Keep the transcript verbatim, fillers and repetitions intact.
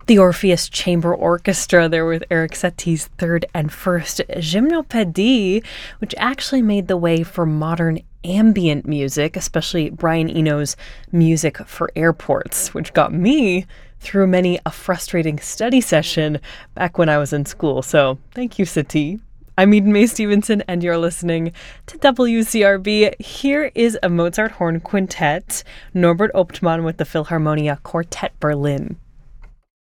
The Orpheus Chamber Orchestra there with Erik Satie's third and first Gymnopédie, which actually made the way for modern ambient music, especially Brian Eno's Music for Airports, which got me through many a frustrating study session back when I was in school. So thank you, Satie. I'm Eden Mae Stevenson, and you're listening to W C R B. Here is a Mozart Horn Quintet, Norbert Optmann with the Philharmonia Quartet Berlin.